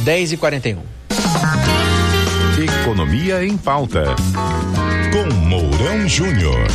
10h41. Economia em Pauta, com Mourão Júnior.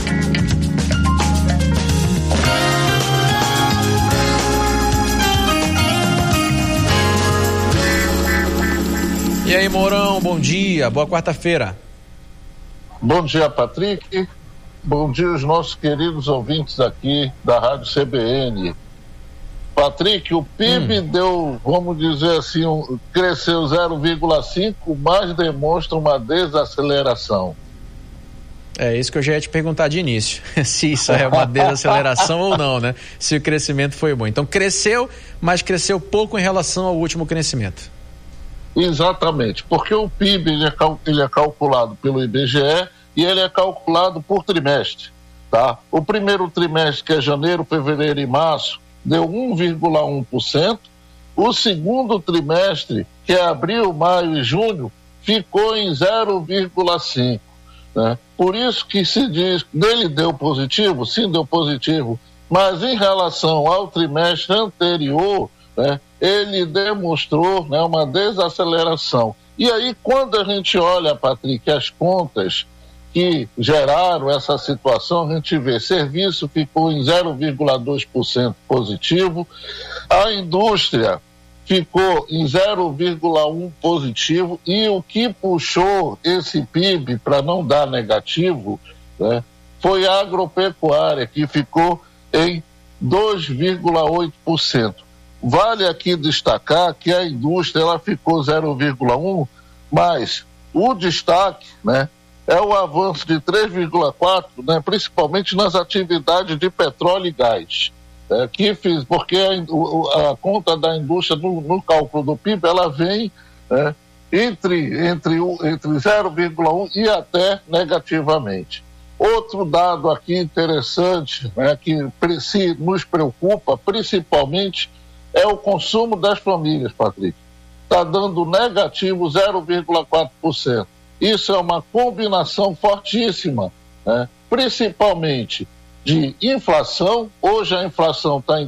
E aí, Mourão, bom dia, boa quarta-feira. Bom dia, Patrick. Bom dia aos nossos queridos ouvintes aqui da Rádio CBN. Patrick, o PIB deu, vamos dizer assim, cresceu 0,5, mas demonstra uma desaceleração. É isso que eu já ia te perguntar de início, se isso é uma desaceleração ou não, né? Se o crescimento foi bom. Então cresceu, mas cresceu pouco em relação ao último crescimento. Exatamente, porque o PIB ele é calculado pelo IBGE e ele é calculado por trimestre, tá? O primeiro trimestre, que é janeiro, fevereiro e março, deu 1,1%. O segundo trimestre, que é abril, maio e junho, ficou em 0,5%. Né? Por isso que se diz, nele deu positivo, sim, deu positivo, mas em relação ao trimestre anterior, né, ele demonstrou, né, uma desaceleração. E aí, quando a gente olha, Patrick, as contas que geraram essa situação, a gente vê, serviço ficou em 0,2% positivo, a indústria ficou em 0,1% positivo, e o que puxou esse PIB para não dar negativo, né, foi a agropecuária, que ficou em 2,8%. Vale aqui destacar que a indústria ela ficou 0,1%, mas o destaque, né, é o avanço de 3,4%, né, principalmente nas atividades de petróleo e gás. Porque a conta da indústria no cálculo do PIB, ela vem entre 0,1% e até negativamente. Outro dado aqui interessante, né, que nos preocupa principalmente, é o consumo das famílias, Patrick. Está dando negativo 0,4%. Isso é uma combinação fortíssima, né, principalmente de inflação. Hoje a inflação está em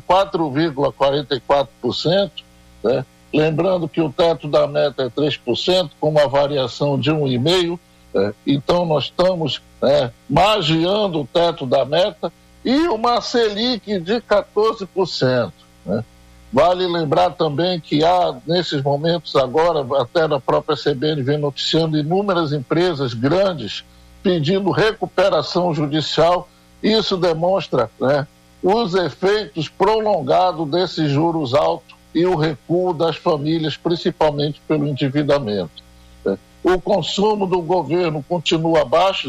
4,44%, né? Lembrando que o teto da meta é 3%, com uma variação de 1,5%, né? Então nós estamos magiando o teto da meta, e uma Selic de 14%. Né? Vale lembrar também que há, nesses momentos agora, até na própria CBN vem noticiando inúmeras empresas grandes pedindo recuperação judicial. Isso demonstra, né, os efeitos prolongados desses juros altos e o recuo das famílias, principalmente pelo endividamento. O consumo do governo continua baixo,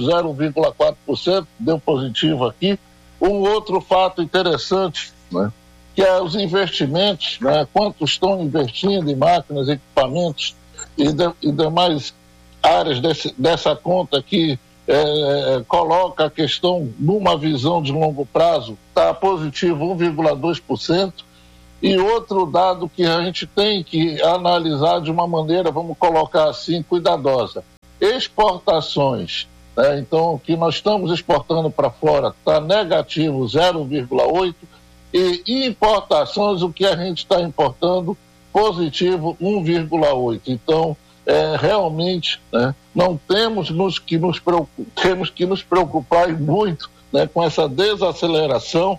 0,4%, deu positivo aqui. Um outro fato interessante, né, que é os investimentos, né, quanto estão investindo em máquinas, equipamentos e demais áreas dessa conta que coloca a questão numa visão de longo prazo, está positivo 1,2%. E outro dado que a gente tem que analisar de uma maneira, vamos colocar assim, cuidadosa: exportações, né? Então, o que nós estamos exportando para fora está negativo 0,8%, e importações, o que a gente está importando, positivo 1,8%. Então, realmente, né, não temos que nos preocupar muito, né, com essa desaceleração.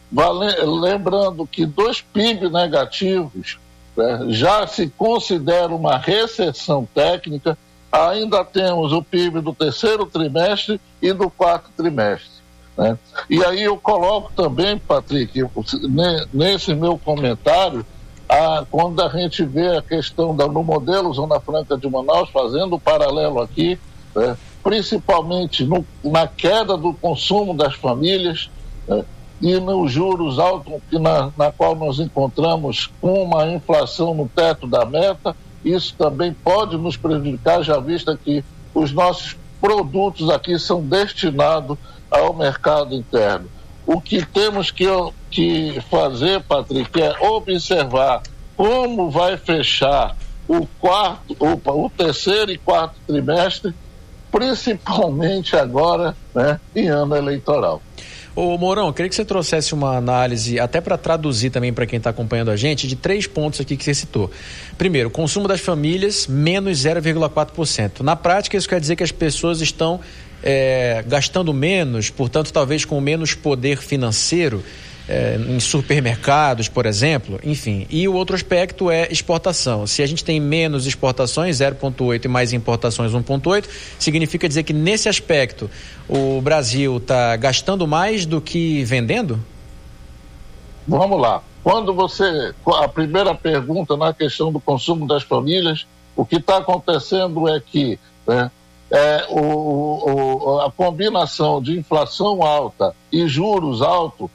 Lembrando que 2 PIB negativos, né, já se considera uma recessão técnica. Ainda temos o PIB do terceiro trimestre e do quarto trimestre, né? E aí eu coloco também, Patrick, nesse meu comentário, quando a gente vê a questão no modelo Zona Franca de Manaus, fazendo o paralelo aqui, né, principalmente na queda do consumo das famílias, né, e nos juros altos, na qual nós encontramos uma inflação no teto da meta. Isso também pode nos prejudicar, já vista que os nossos produtos aqui são destinados ao mercado interno. O que temos que fazer, Patrick, é observar como vai fechar o terceiro e quarto trimestre, principalmente agora, né, em ano eleitoral. Ô Mourão, eu queria que você trouxesse uma análise, até para traduzir também para quem está acompanhando a gente, de 3 pontos aqui que você citou. Primeiro, consumo das famílias, menos 0,4%. Na prática, isso quer dizer que as pessoas estão gastando menos, portanto, talvez com menos poder financeiro, em supermercados, por exemplo, enfim. E o outro aspecto é exportação. Se a gente tem menos exportações, 0,8, e mais importações, 1,8, significa dizer que nesse aspecto o Brasil está gastando mais do que vendendo? Vamos lá. A primeira pergunta na questão do consumo das famílias, o que está acontecendo é que a combinação de inflação alta e juros altos,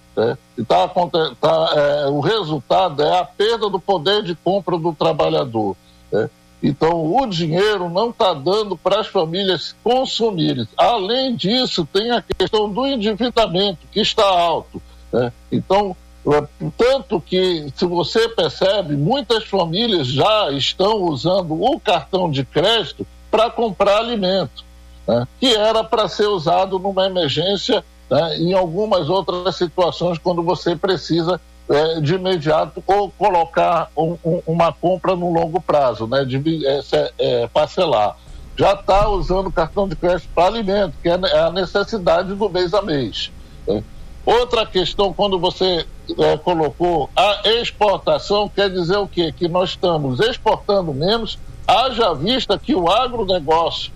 o resultado é a perda do poder de compra do trabalhador. Então, o dinheiro não está dando para as famílias consumirem. Além disso, tem a questão do endividamento, que está alto. Então, tanto que, se você percebe, muitas famílias já estão usando o cartão de crédito para comprar alimento, que era para ser usado numa emergência, em algumas outras situações, quando você precisa de imediato ou colocar uma compra no longo prazo, parcelar. Já está usando cartão de crédito para alimento, que é a necessidade do mês a mês. Outra questão, quando você colocou a exportação, quer dizer o quê? Que nós estamos exportando menos, haja vista que o agronegócio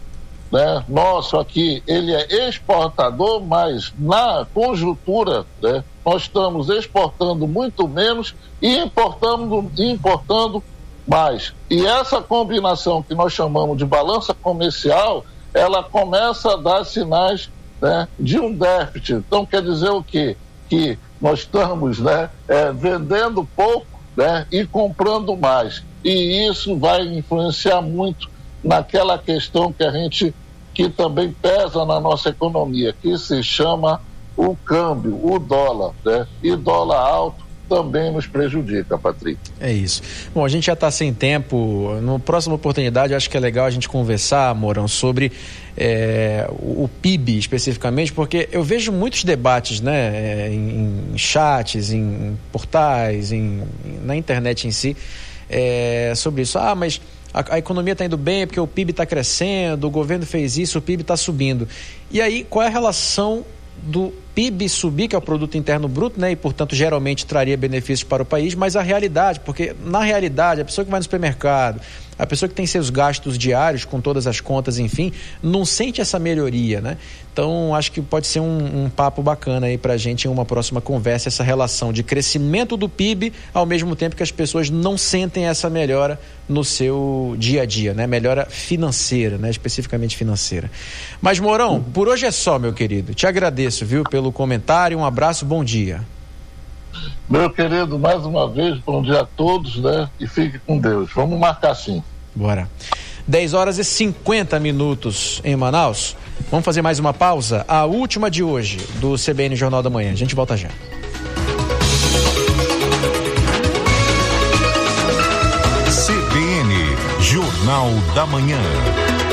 nosso aqui, ele é exportador, mas na conjuntura, nós estamos exportando muito menos e importando mais. E essa combinação que nós chamamos de balança comercial, ela começa a dar sinais de um déficit. Então, quer dizer o quê? Que nós estamos vendendo pouco e comprando mais. E isso vai influenciar muito naquela questão que também pesa na nossa economia, que se chama o câmbio, o dólar, e dólar alto também nos prejudica, Patrick. É isso. Bom, a gente já está sem tempo. Na próxima oportunidade, eu acho que é legal a gente conversar, Mourão, sobre o PIB especificamente, porque eu vejo muitos debates, em chats, em portais, na internet em si, sobre isso. Mas a economia está indo bem porque o PIB está crescendo, o governo fez isso, o PIB está subindo. E aí, qual é a relação do PIB subir, que é o Produto Interno Bruto, e portanto geralmente traria benefícios para o país, mas a realidade, porque na realidade a pessoa que vai no supermercado, a pessoa que tem seus gastos diários com todas as contas, enfim, não sente essa melhoria, Então acho que pode ser um papo bacana aí pra gente em uma próxima conversa, essa relação de crescimento do PIB ao mesmo tempo que as pessoas não sentem essa melhora no seu dia a dia, melhora financeira, especificamente financeira. Mas Mourão, por hoje é só, meu querido, te agradeço, viu, pelo comentário, um abraço, bom dia. Meu querido, mais uma vez, bom dia a todos, e fique com Deus. Vamos marcar sim. Bora. 10h50 em Manaus. Vamos fazer mais uma pausa? A última de hoje do CBN Jornal da Manhã. A gente volta já. CBN Jornal da Manhã.